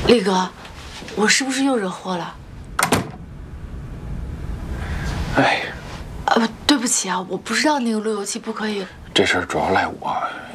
力哥，我是不是又惹祸了？ 哎， 对不起啊，我不知道那个路由器不可以。 这事儿主要赖我，